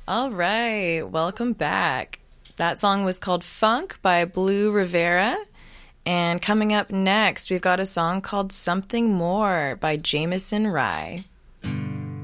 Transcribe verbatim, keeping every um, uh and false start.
All right, welcome back. That song was called Funk by Blue Rivera. And coming up next, we've got a song called Something More by Jameson Rye.